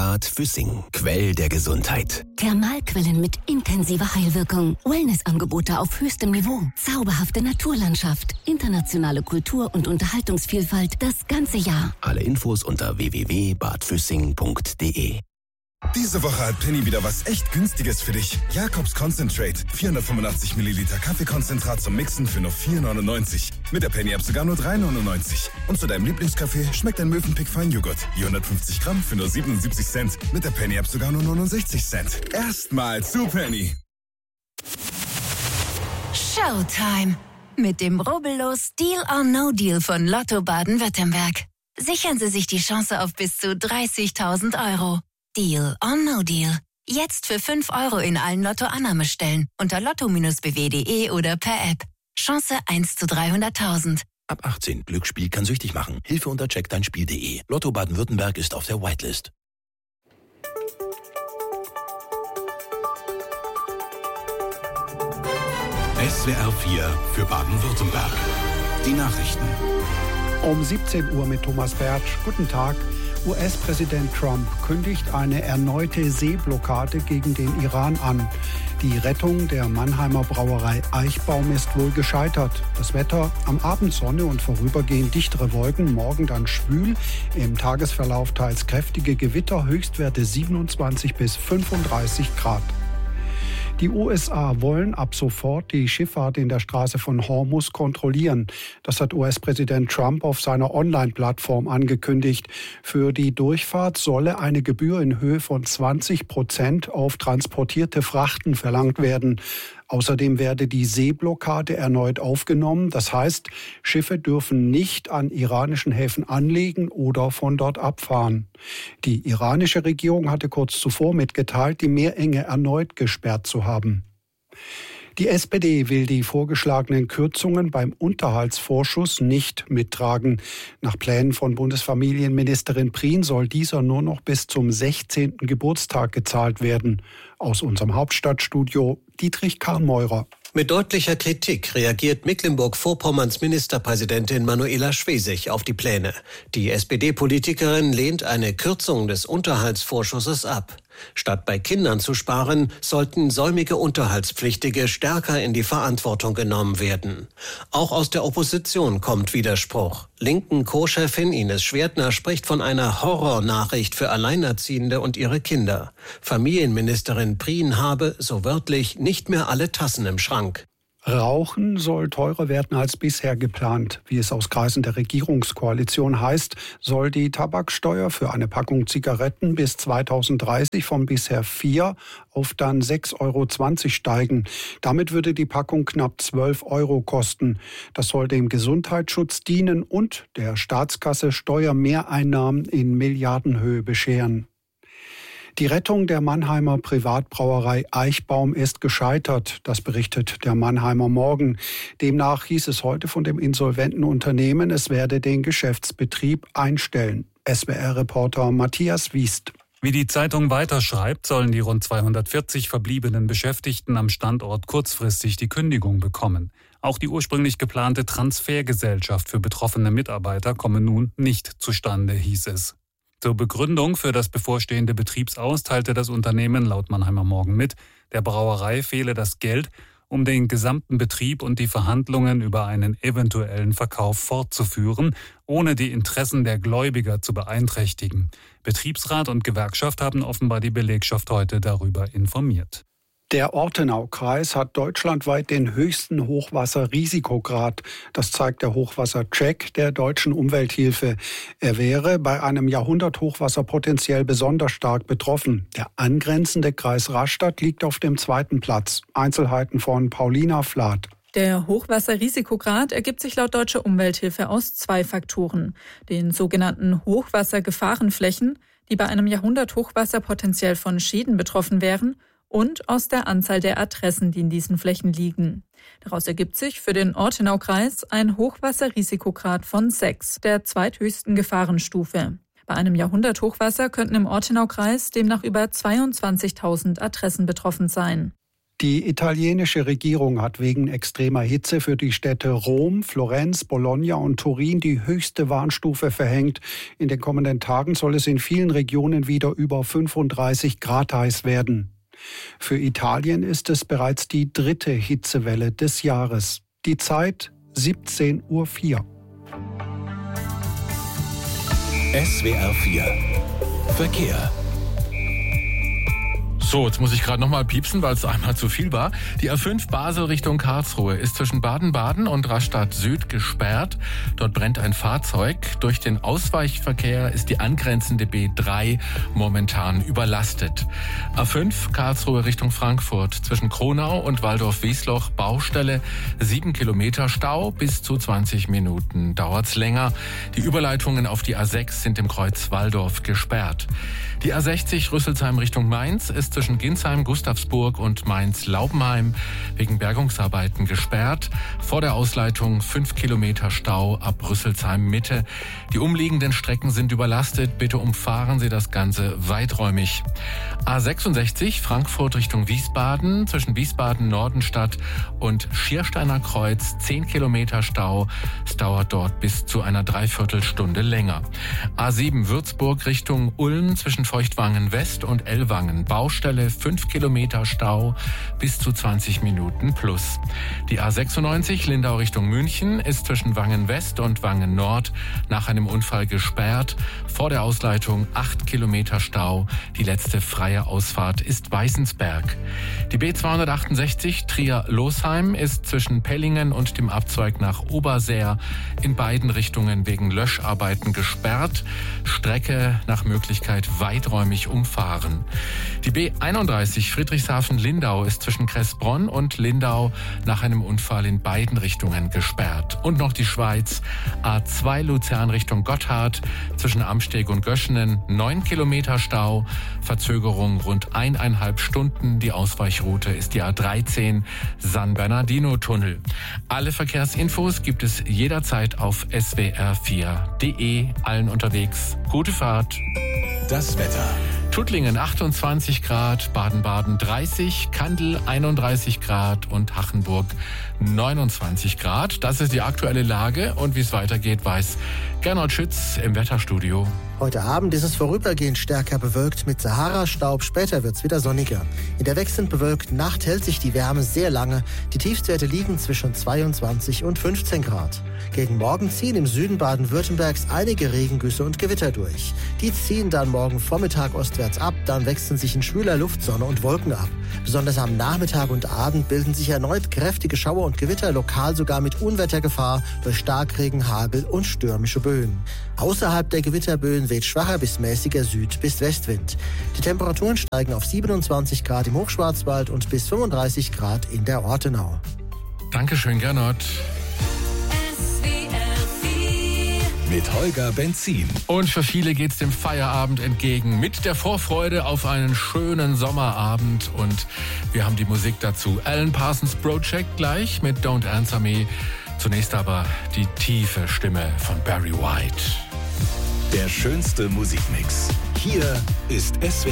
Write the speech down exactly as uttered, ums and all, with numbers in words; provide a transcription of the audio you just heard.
Bad Füssing, Quell der Gesundheit. Thermalquellen mit intensiver Heilwirkung. Wellnessangebote auf höchstem Niveau. Zauberhafte Naturlandschaft. Internationale Kultur- und Unterhaltungsvielfalt das ganze Jahr. Alle Infos unter w w w punkt bad füssing punkt d e. Diese Woche hat Penny wieder was echt Günstiges für dich. Jakobs Concentrate. vierhundertfünfundachtzig Milliliter Kaffeekonzentrat zum Mixen für nur vier neunundneunzig. Mit der Penny-App sogar nur drei neunundneunzig. Und zu deinem Lieblingskaffee schmeckt ein Mövenpick Feinjoghurt. vierhundertfünfzig Gramm für nur siebenundsiebzig Cent. Mit der Penny-App sogar nur neunundsechzig Cent. Erstmal zu Penny. Showtime. Mit dem rubbellos Deal or No Deal von Lotto Baden-Württemberg. Sichern Sie sich die Chance auf bis zu dreißigtausend Euro. Deal or No Deal. Jetzt für fünf Euro in allen Lotto-Annahmestellen unter lotto b w punkt d e oder per App. Chance eins zu dreihunderttausend. Ab achtzehn. Glücksspiel kann süchtig machen. Hilfe unter check dein Spiel punkt d e. Lotto Baden-Württemberg ist auf der Whitelist. S W R vier für Baden-Württemberg. Die Nachrichten. Um siebzehn Uhr mit Thomas Bertsch. Guten Tag. U S-Präsident Trump kündigt eine erneute Seeblockade gegen den Iran an. Die Rettung der Mannheimer Brauerei Eichbaum ist wohl gescheitert. Das Wetter: am Abend Sonne und vorübergehend dichtere Wolken, morgen dann schwül, im Tagesverlauf teils kräftige Gewitter, Höchstwerte siebenundzwanzig bis fünfunddreißig Grad. Die U S A wollen ab sofort die Schifffahrt in der Straße von Hormuz kontrollieren. Das hat U S-Präsident Trump auf seiner Online-Plattform angekündigt. Für die Durchfahrt solle eine Gebühr in Höhe von zwanzig Prozent auf transportierte Frachten verlangt werden. Außerdem werde die Seeblockade erneut aufgenommen. Das heißt, Schiffe dürfen nicht an iranischen Häfen anlegen oder von dort abfahren. Die iranische Regierung hatte kurz zuvor mitgeteilt, die Meerenge erneut gesperrt zu haben. Die S P D will die vorgeschlagenen Kürzungen beim Unterhaltsvorschuss nicht mittragen. Nach Plänen von Bundesfamilienministerin Prien soll dieser nur noch bis zum sechzehnten Geburtstag gezahlt werden. Aus unserem Hauptstadtstudio Dietrich Karl-Meurer. Mit deutlicher Kritik reagiert Mecklenburg-Vorpommerns Ministerpräsidentin Manuela Schwesig auf die Pläne. Die S P D-Politikerin lehnt eine Kürzung des Unterhaltsvorschusses ab. Statt bei Kindern zu sparen, sollten säumige Unterhaltspflichtige stärker in die Verantwortung genommen werden. Auch aus der Opposition kommt Widerspruch. Linken Co-Chefin Ines Schwertner spricht von einer Horrornachricht für Alleinerziehende und ihre Kinder. Familienministerin Prien habe, so wörtlich, nicht mehr alle Tassen im Schrank. Rauchen soll teurer werden als bisher geplant. Wie es aus Kreisen der Regierungskoalition heißt, soll die Tabaksteuer für eine Packung Zigaretten bis zweitausenddreißig von bisher vier auf dann sechs Euro zwanzig steigen. Damit würde die Packung knapp zwölf Euro kosten. Das soll dem Gesundheitsschutz dienen und der Staatskasse Steuermehreinnahmen in Milliardenhöhe bescheren. Die Rettung der Mannheimer Privatbrauerei Eichbaum ist gescheitert, das berichtet der Mannheimer Morgen. Demnach hieß es heute von dem insolventen Unternehmen, es werde den Geschäftsbetrieb einstellen. S W R-Reporter Matthias Wiest. Wie die Zeitung weiterschreibt, sollen die rund zweihundertvierzig verbliebenen Beschäftigten am Standort kurzfristig die Kündigung bekommen. Auch die ursprünglich geplante Transfergesellschaft für betroffene Mitarbeiter komme nun nicht zustande, hieß es. Zur Begründung für das bevorstehende Betriebsaus teilte das Unternehmen laut Mannheimer Morgen mit, der Brauerei fehle das Geld, um den gesamten Betrieb und die Verhandlungen über einen eventuellen Verkauf fortzuführen, ohne die Interessen der Gläubiger zu beeinträchtigen. Betriebsrat und Gewerkschaft haben offenbar die Belegschaft heute darüber informiert. Der Ortenaukreis hat deutschlandweit den höchsten Hochwasserrisikograd. Das zeigt der Hochwassercheck der Deutschen Umwelthilfe. Er wäre bei einem Jahrhunderthochwasser potenziell besonders stark betroffen. Der angrenzende Kreis Rastatt liegt auf dem zweiten Platz. Einzelheiten von Paulina Flath. Der Hochwasserrisikograd ergibt sich laut Deutscher Umwelthilfe aus zwei Faktoren. Den sogenannten Hochwassergefahrenflächen, die bei einem Jahrhunderthochwasser potenziell von Schäden betroffen wären, und aus der Anzahl der Adressen, die in diesen Flächen liegen. Daraus ergibt sich für den Ortenaukreis ein Hochwasserrisikograd von sechs, der zweithöchsten Gefahrenstufe. Bei einem Jahrhunderthochwasser könnten im Ortenaukreis demnach über zweiundzwanzigtausend Adressen betroffen sein. Die italienische Regierung hat wegen extremer Hitze für die Städte Rom, Florenz, Bologna und Turin die höchste Warnstufe verhängt. In den kommenden Tagen soll es in vielen Regionen wieder über fünfunddreißig Grad heiß werden. Für Italien ist es bereits die dritte Hitzewelle des Jahres. Die Zeit siebzehn Uhr vier. S W R vier Verkehr. So, jetzt muss ich gerade nochmal piepsen, weil es einmal zu viel war. Die A fünf Basel Richtung Karlsruhe ist zwischen Baden-Baden und Rastatt Süd gesperrt. Dort brennt ein Fahrzeug. Durch den Ausweichverkehr ist die angrenzende B drei momentan überlastet. A fünf Karlsruhe Richtung Frankfurt zwischen Kronau und Waldorf-Wiesloch Baustelle. Sieben Kilometer Stau, bis zu zwanzig Minuten dauert's länger. Die Überleitungen auf die A sechs sind im Kreuz Walldorf gesperrt. Die A sechzig Rüsselsheim Richtung Mainz ist zwischen Ginsheim, Gustavsburg und Mainz-Laubenheim wegen Bergungsarbeiten gesperrt. Vor der Ausleitung fünf Kilometer Stau ab Rüsselsheim Mitte. Die umliegenden Strecken sind überlastet. Bitte umfahren Sie das Ganze weiträumig. A sechsundsechzig Frankfurt Richtung Wiesbaden zwischen Wiesbaden-Nordenstadt und Schiersteiner Kreuz zehn Kilometer Stau. Es dauert dort bis zu einer Dreiviertelstunde länger. A sieben Würzburg Richtung Ulm zwischen Feuchtwangen West und Ellwangen Baustelle fünf Kilometer Stau bis zu zwanzig Minuten plus. Die A sechsundneunzig Lindau Richtung München ist zwischen Wangen West und Wangen Nord nach einem Unfall gesperrt. Vor der Ausleitung acht Kilometer Stau. Die letzte freie Ausfahrt ist Weißensberg. Die B zweihundertachtundsechzig Trier-Losheim ist zwischen Pellingen und dem Abzweig nach Obersähr in beiden Richtungen wegen Löscharbeiten gesperrt. Strecke nach Möglichkeit weiträumig umfahren. Die B einunddreißig Friedrichshafen-Lindau ist zwischen Kressbronn und Lindau nach einem Unfall in beiden Richtungen gesperrt. Und noch die Schweiz, A zwei Luzern Richtung Gotthard, zwischen Amsteg und Göschenen neun Kilometer Stau, Verzögerung rund eineinhalb Stunden. Die Ausweichroute ist die A dreizehn San Bernardino-Tunnel. Alle Verkehrsinfos gibt es jederzeit auf S W R vier punkt de. Allen unterwegs gute Fahrt. Das Wetter. Tuttlingen achtundzwanzig Grad, Baden-Baden dreißig, Kandel einunddreißig Grad und Hachenburg neunundzwanzig Grad. Das ist die aktuelle Lage und wie es weitergeht, weiß Gernot Schütz im Wetterstudio. Heute Abend ist es vorübergehend stärker bewölkt mit Sahara-Staub. Später wird es wieder sonniger. In der wechselnd bewölkten Nacht hält sich die Wärme sehr lange. Die Tiefstwerte liegen zwischen zweiundzwanzig und fünfzehn Grad. Gegen Morgen ziehen im Süden Baden-Württembergs einige Regengüsse und Gewitter durch. Die ziehen dann morgen Vormittag ostwärts ab. Dann wechseln sich in schwüler Luft Sonne und Wolken ab. Besonders am Nachmittag und Abend bilden sich erneut kräftige Schauer und Gewitter, lokal sogar mit Unwettergefahr durch Starkregen, Hagel und stürmische Böen. Außerhalb der Gewitterböen weht schwacher bis mäßiger Süd- bis Westwind. Die Temperaturen steigen auf siebenundzwanzig Grad im Hochschwarzwald und bis fünfunddreißig Grad in der Ortenau. Dankeschön, Gernot. Mit Holger Benzin. Und für viele geht's dem Feierabend entgegen mit der Vorfreude auf einen schönen Sommerabend. Und wir haben die Musik dazu. Alan Parsons Project gleich mit Don't Answer Me. Zunächst aber die tiefe Stimme von Barry White. Der schönste Musikmix. Hier ist S W R